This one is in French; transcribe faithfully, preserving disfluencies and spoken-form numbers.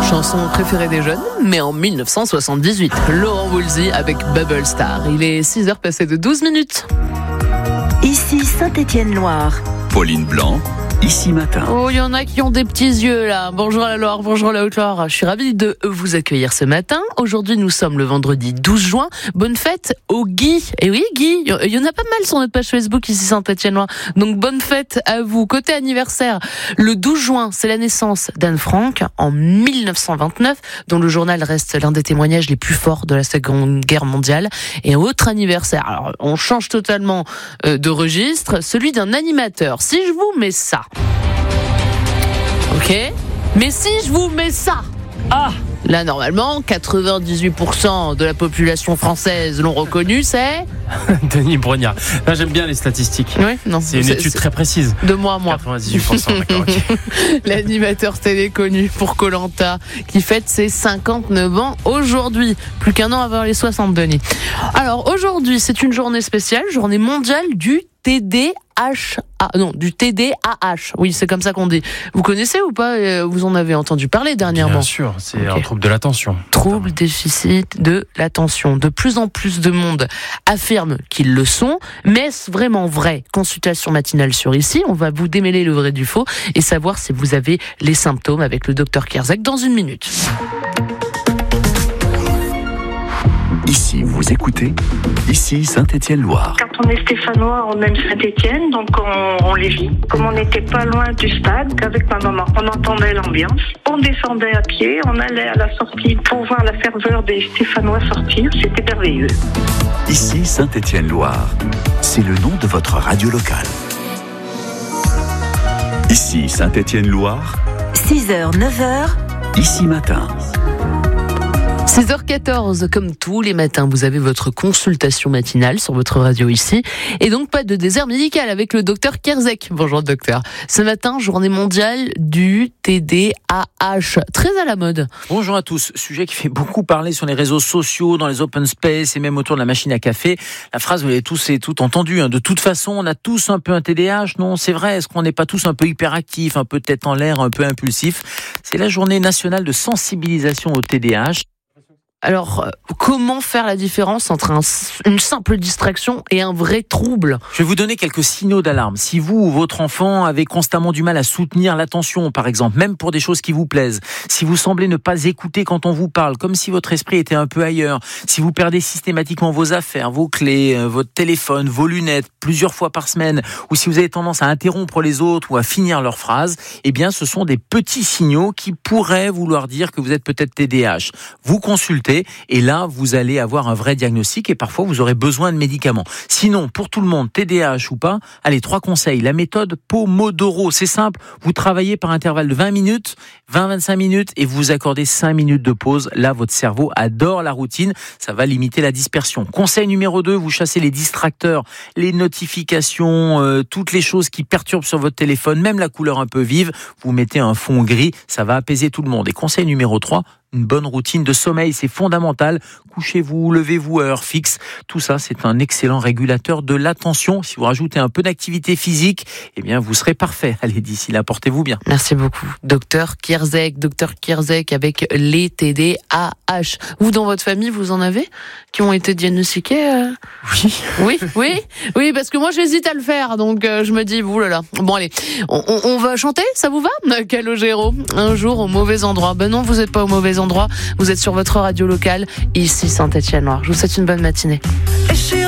Chanson préférée des jeunes, mais en dix-neuf cent soixante-dix-huit. Laurent Woolsey avec Bubble Star. Il est six heures passées de douze minutes. Ici Saint-Étienne-Loire. Pauline Blanc, Ici Matin. Oh, il y en a qui ont des petits yeux là. Bonjour la Loire, bonjour la Haute-Loire. Je suis ravie de vous accueillir ce matin. Aujourd'hui, nous sommes le vendredi douze juin. Bonne fête au Guy. Et oui, Guy, il y en a pas mal sur notre page Facebook ici Saint-Étienne-Loire. Donc bonne fête à vous. Côté anniversaire, le douze juin, c'est la naissance d'Anne Frank en dix-neuf cent vingt-neuf, dont le journal reste l'un des témoignages les plus forts de la Seconde Guerre mondiale. Et autre anniversaire, alors on change totalement de registre, celui d'un animateur. Si je vous mets ça. Ok, mais si je vous mets ça, ah, là normalement, quatre-vingt-dix-huit pour cent de la population française l'ont reconnu, c'est Denis Brognard. Là, j'aime bien les statistiques. Oui, non, c'est une c'est, étude c'est... très précise. De moi à moi. quatre-vingt-dix-huit pour cent, d'accord. Okay. L'animateur télé connu pour Koh-Lanta, qui fête ses cinquante-neuf ans aujourd'hui. Plus qu'un an avant les soixante, Denis. Alors aujourd'hui, c'est une journée spéciale, journée mondiale du T D A H. Ah non, du T D A H. Oui, c'est comme ça qu'on dit. Vous connaissez ou pas? Vous en avez entendu parler dernièrement? Bien sûr, c'est okay. Un trouble de l'attention. Trouble déficit de l'attention. De plus en plus de monde affirme qu'ils le sont, mais est-ce vraiment vrai? Consultation matinale sur Ici, on va vous démêler le vrai du faux et savoir si vous avez les symptômes avec le docteur Kierzek dans une minute. Ici, vous écoutez Ici Saint-Étienne-Loire. Quand on est stéphanois, on aime Saint-Étienne, donc on, on les vit. Comme on n'était pas loin du stade, qu'avec ma maman, on entendait l'ambiance. On descendait à pied, on allait à la sortie pour voir la ferveur des Stéphanois sortir. C'était merveilleux. Ici Saint-Étienne-Loire, c'est le nom de votre radio locale. Ici Saint-Étienne-Loire. six heures, neuf heures. Ici Matin. six heures quatorze, comme tous les matins, vous avez votre consultation matinale sur votre radio ici. Et donc, pas de désert médical avec le docteur Kierzek. Bonjour docteur. Ce matin, journée mondiale du T D A H. Très à la mode. Bonjour à tous. Sujet qui fait beaucoup parler sur les réseaux sociaux, dans les open space et même autour de la machine à café. La phrase, vous l'avez tous et toutes entendu. Hein. De toute façon, on a tous un peu un T D A H. Non, c'est vrai. Est-ce qu'on n'est pas tous un peu hyperactifs, un peu tête en l'air, un peu impulsifs? C'est la journée nationale de sensibilisation au T D A H. Alors, comment faire la différence entre un, une simple distraction et un vrai trouble? Je vais vous donner quelques signaux d'alarme. Si vous ou votre enfant avez constamment du mal à soutenir l'attention, par exemple, même pour des choses qui vous plaisent, si vous semblez ne pas écouter quand on vous parle, comme si votre esprit était un peu ailleurs, si vous perdez systématiquement vos affaires, vos clés, votre téléphone, vos lunettes, plusieurs fois par semaine, ou si vous avez tendance à interrompre les autres ou à finir leurs phrases, eh bien, ce sont des petits signaux qui pourraient vouloir dire que vous êtes peut-être T D A H. Vous consultez et là, vous allez avoir un vrai diagnostic et parfois, vous aurez besoin de médicaments. Sinon, pour tout le monde, T D A H ou pas, allez, trois conseils. La méthode Pomodoro, c'est simple. Vous travaillez par intervalle de vingt minutes, vingt à vingt-cinq minutes et vous accordez cinq minutes de pause. Là, votre cerveau adore la routine. Ça va limiter la dispersion. Conseil numéro deux, vous chassez les distracteurs, les notifications, euh, toutes les choses qui perturbent sur votre téléphone, même la couleur un peu vive. Vous mettez un fond gris, ça va apaiser tout le monde. Et conseil numéro trois, une bonne routine de sommeil, c'est fondamental. Couchez-vous, levez-vous à heure fixe. Tout ça, c'est un excellent régulateur de l'attention. Si vous rajoutez un peu d'activité physique, eh bien, vous serez parfait. Allez, d'ici là, portez-vous bien. Merci beaucoup. Docteur Kierzek, docteur Kierzek avec les T D A H. Vous, dans votre famille, vous en avez qui ont été diagnostiqués euh... Oui. Oui, oui, oui, parce que moi, j'hésite à le faire. Donc, euh, je me dis, oulala. Bon, allez, on, on, on va chanter, ça vous va? Calogero, un jour au mauvais endroit. Ben non, vous n'êtes pas au mauvais endroit. Vous êtes sur votre radio locale, ici Saint-Étienne-Loire. Je vous souhaite une bonne matinée.